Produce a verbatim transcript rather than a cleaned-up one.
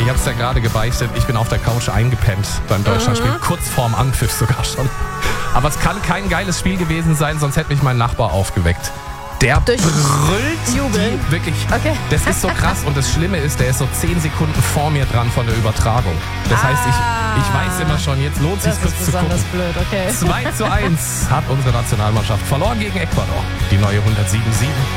Ich habe es ja gerade gebeichtet, ich bin auf der Couch eingepennt beim Deutschlandspiel, Mhm. kurz vorm Anpfiff sogar schon. Aber es kann kein geiles Spiel gewesen sein, sonst hätte mich mein Nachbar aufgeweckt. Der Durch brüllt Jubeln? die, wirklich, Okay. das ist so krass und das Schlimme ist, der ist so zehn Sekunden vor mir dran von der Übertragung. Das heißt, ich, ich weiß immer schon, jetzt lohnt es sich Das kurz ist zu gucken. besonders blöd, okay. zwei zu eins hat unsere Nationalmannschaft verloren gegen Ecuador. Die neue hundertsieben Komma sieben.